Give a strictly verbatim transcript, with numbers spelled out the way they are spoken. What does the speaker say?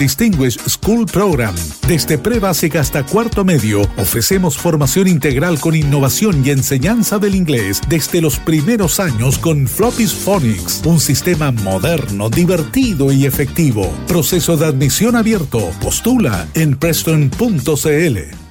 Distinguished School Program. Desde pre-básica hasta cuarto medio, ofrecemos formación integral con innovación y enseñanza del inglés desde los primeros años con Floppy's Phonics, un sistema moderno, divertido y efectivo. Proceso de admisión abierto. Postula en preston punto c l.